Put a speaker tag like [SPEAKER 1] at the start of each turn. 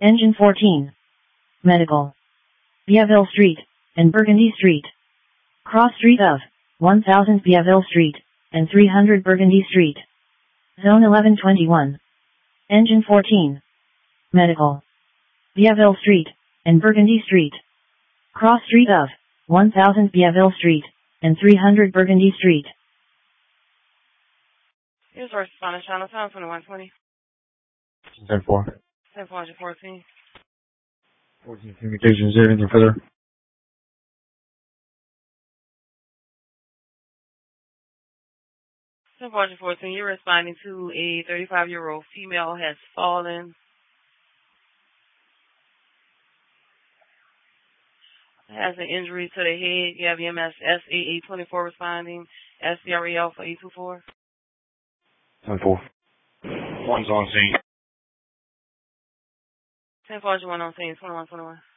[SPEAKER 1] Engine 14. Medical. Biaville Street, and Burgundy Street. Cross Street of 1000 Biaville Street, and 300 Burgundy Street. Zone 1121. Engine 14. Medical. Biaville Street, and Burgundy Street. Cross Street of 1000 Biaville Street, and 300 Burgundy Street.
[SPEAKER 2] Here's our respondent, Channel Town 2120.
[SPEAKER 3] 10-4.
[SPEAKER 2] 10-414.
[SPEAKER 3] 14 communications, anything further?
[SPEAKER 2] 10-414, you're responding to a 35-year-old female has fallen. Has an injury to the head. You have EMS SAA-24 responding. SCREL for 824.
[SPEAKER 3] 10-4. One's on scene.
[SPEAKER 2] 10-4, on scene, 2121.